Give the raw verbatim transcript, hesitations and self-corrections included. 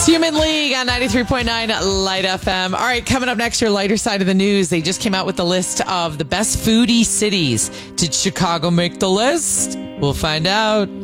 Human League on ninety-three point nine Light F M. All right, coming up next, your lighter side of the news. They just came out with the list of the best foodie cities. Did Chicago make the list? We'll find out.